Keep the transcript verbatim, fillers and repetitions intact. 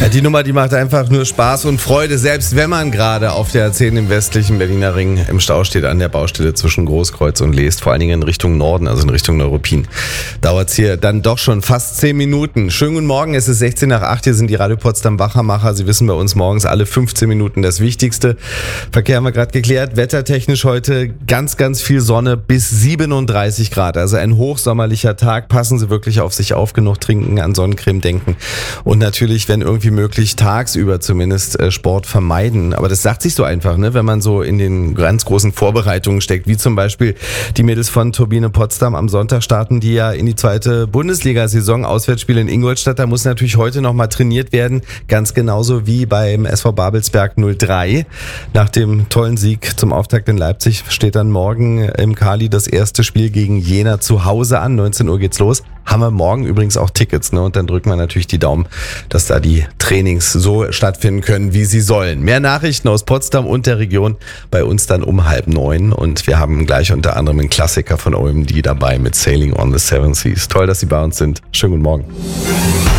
Ja, die Nummer, die macht einfach nur Spaß und Freude, selbst wenn man gerade auf der A zehn im westlichen Berliner Ring im Stau steht, an der Baustelle zwischen Großkreuz und Leest, vor allen Dingen in Richtung Norden, also in Richtung Neuruppin. Dauert es hier dann doch schon fast zehn Minuten. Schönen guten Morgen, es ist sechzehn nach acht, hier sind die Radio Potsdam Wachermacher. Sie wissen bei uns morgens alle fünfzehn Minuten das Wichtigste. Verkehr haben wir gerade geklärt, wettertechnisch heute ganz, ganz viel Sonne bis siebenunddreißig Grad, also ein hochsommerlicher Tag. Passen Sie wirklich auf sich auf, genug trinken, an Sonnencreme denken und natürlich, wenn irgendwie möglich, tagsüber zumindest äh, Sport vermeiden. Aber das sagt sich so einfach, ne, wenn man so in den ganz großen Vorbereitungen steckt, wie zum Beispiel die Mädels von Turbine Potsdam am Sonntag starten, die ja in die zweite Bundesliga-Saison, Auswärtsspiel in Ingolstadt, da muss natürlich heute nochmal trainiert werden, ganz genauso wie beim S V Babelsberg null drei. Nach dem tollen Sieg zum Auftakt in Leipzig steht dann morgen im Kali das erste Spiel gegen Jena zu Hause an, neunzehn Uhr geht's los. Haben wir morgen übrigens auch Tickets, ne? Und dann drücken wir natürlich die Daumen, dass da die Trainings so stattfinden können, wie sie sollen. Mehr Nachrichten aus Potsdam und der Region bei uns dann um halb neun. Und wir haben gleich unter anderem einen Klassiker von O M D dabei mit Sailing on the Seven Seas. Toll, dass Sie bei uns sind. Schönen guten Morgen.